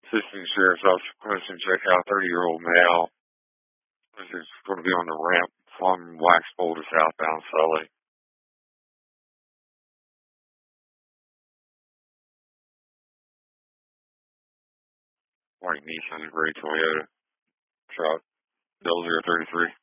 Assistant Sheriff's Office Clemson, check out 30-year-old male. This is going to be on the ramp from Waxbowl to southbound Sully. White Nissan, gray Toyota truck, 0033.